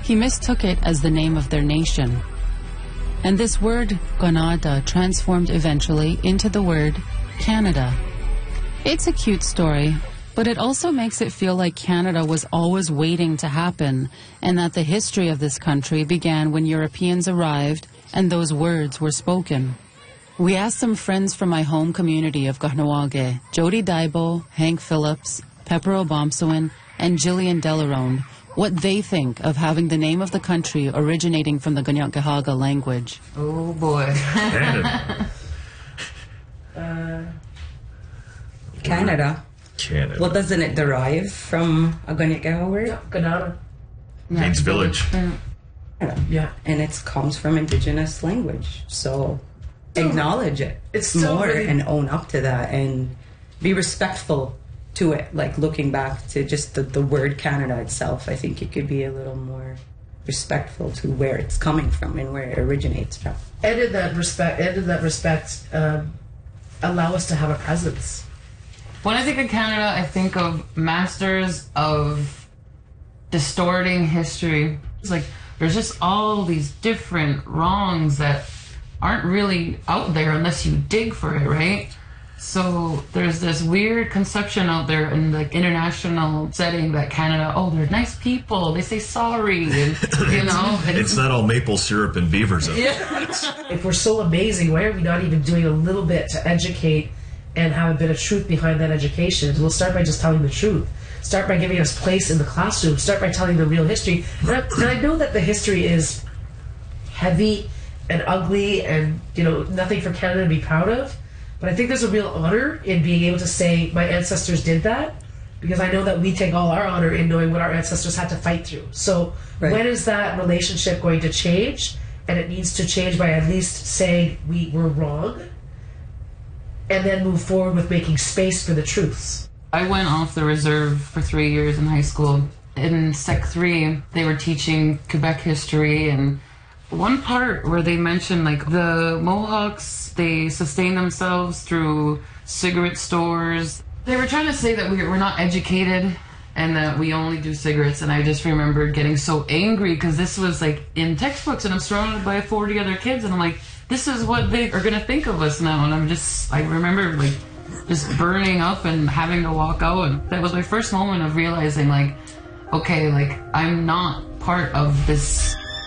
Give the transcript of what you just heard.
he mistook it as the name of their nation. And this word, Granada, transformed eventually into the word Canada. It's a cute story, but it also makes it feel like Canada was always waiting to happen, and that the history of this country began when Europeans arrived and those words were spoken. We asked some friends from my home community of Kahnawake, Jody Daibo, Hank Phillips, Pepper Obomsawin, and Jillian Delarone, what they think of having the name of the country originating from the Kanien'kehá:ka language. Oh boy. Canada. Canada. Well, doesn't it derive from a Kanien'kehá:ka word? Yeah, Granada. Means village. Yeah. And it comes from indigenous language. So acknowledge it It's still more really- and own up to that and be respectful to it. Like looking back to just the word Canada itself, I think it could be a little more respectful to where it's coming from and where it originates from. And in that respect, allow us to have a presence. When I think of Canada, I think of masters of distorting history. It's like there's just all these different wrongs that aren't really out there unless you dig for it, right? So there's this weird conception out there in the international setting that Canada, oh, they're nice people, they say sorry, and, you know. And It's not all maple syrup and beavers. If we're so amazing, why are we not even doing a little bit to educate and have a bit of truth behind that education? We'll start by just telling the truth. Start by giving us place in the classroom. Start by telling the real history. And I know that the history is heavy and ugly and, you know, nothing for Canada to be proud of. But I think there's a real honor in being able to say, my ancestors did that, because I know that we take all our honor in knowing what our ancestors had to fight through. So when is that relationship going to change? And it needs to change by at least saying we were wrong, and then move forward with making space for the truths. I went off the reserve for 3 years in high school. In Sec 3, they were teaching Quebec history, and one part where they mentioned like the Mohawks, they sustain themselves through cigarette stores. They were trying to say that we're not educated and that we only do cigarettes, and I just remember getting so angry because this was like in textbooks and I'm surrounded by 40 other kids and I'm like, this is what they are gonna think of us now. And I remember like just burning up and having to walk out, and that was my first moment of realizing like, okay, like I'm not part of this